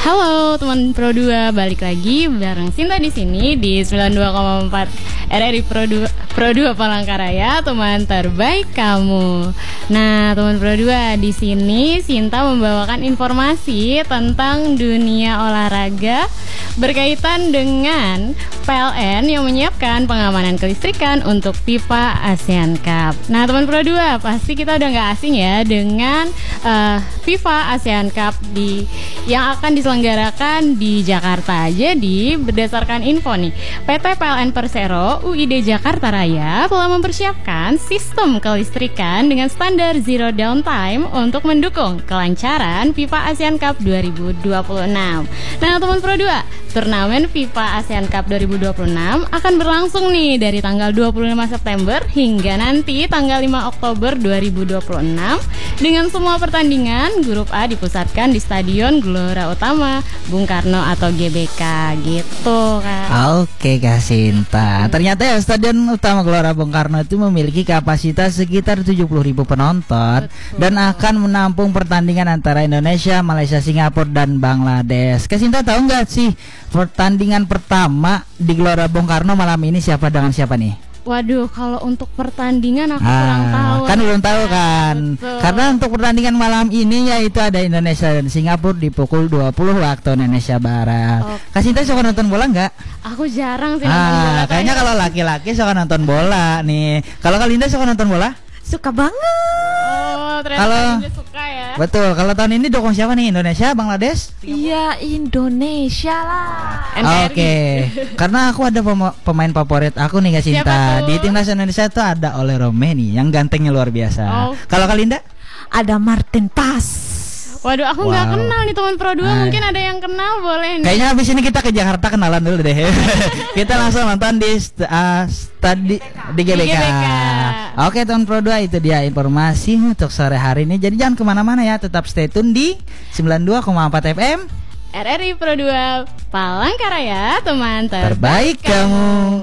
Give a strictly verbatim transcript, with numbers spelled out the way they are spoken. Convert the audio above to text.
Halo teman Pro dua, balik lagi bareng Sinta di sini di sembilan puluh dua koma empat R R I Pro dua, Pro dua Palangkaraya, teman terbaik kamu. Nah, teman Pro dua, di sini Sinta membawakan informasi tentang dunia olahraga berkaitan dengan P L N yang menyiapkan pengamanan kelistrikan untuk FIFA ASEAN Cup. Nah, teman Pro dua, pasti kita udah nggak asing ya dengan uh, FIFA ASEAN Cup di yang akan diselenggarakan di Jakarta. Jadi, berdasarkan info nih, P T P L N Persero U I D Jakarta Raya telah mempersiapkan sistem kelistrikan dengan standar zero downtime untuk mendukung kelancaran FIFA ASEAN Cup dua ribu dua puluh enam. Nah, teman Pro dua, turnamen FIFA ASEAN Cup dua ribu dua puluh enam akan berlangsung nih dari tanggal dua puluh lima September hingga nanti tanggal lima Oktober dua ribu dua puluh enam dengan semua pertandingan grup A dipusatkan di Stadion Gelora Utama Bung Karno atau G B K gitu, Kak. Oke, Kak Sinta. Ternyata ya Stadion Utama Gelora Bung Karno itu memiliki kapasitas sekitar tujuh puluh ribu penonton. Betul. Dan akan menampung pertandingan antara Indonesia, Malaysia, Singapura dan Bangladesh. Kak Sinta tahu nggak sih pertandingan pertama di Gelora Bung Karno malam ini siapa dengan siapa nih? Waduh, kalau untuk pertandingan aku ah, kurang tahu. Kan belum tahu kan. Betul. Karena untuk pertandingan malam ini yaitu ada Indonesia dan Singapura di pukul dua puluh waktu Indonesia Barat. Oh. Kak Sinta suka nonton bola nggak? Aku jarang sih ah, nonton bola. Kayaknya kalau laki-laki suka nonton bola nih. Kalau Kak Linda suka nonton bola? Suka banget. Oh, ternyata kalau, Linda suka ya. Betul. Kalau tahun ini dukung siapa nih? Indonesia, Bangladesh? Iya, Indonesia lah. Oke, okay. Karena aku ada pem- pemain favorit aku nih Kak Sinta. Di timnas Indonesia tuh ada Ole Romeni yang gantengnya luar biasa. Oh. Kalau Kak Linda? Ada Martin Pas. Waduh, aku nggak wow. kenal nih teman Pro dua. Nah, mungkin ada yang kenal, boleh nih. Kayaknya habis ini kita ke Jakarta kenalan dulu deh. Kita langsung nonton di st- uh, stadi di G B K. Di G B K. Oke, teman Pro dua, itu dia informasi untuk sore hari ini. Jadi jangan kemana-mana ya, tetap stay tune di sembilan puluh dua koma empat F M R R I Pro dua Palangkaraya, teman terbaik, terbaik kamu.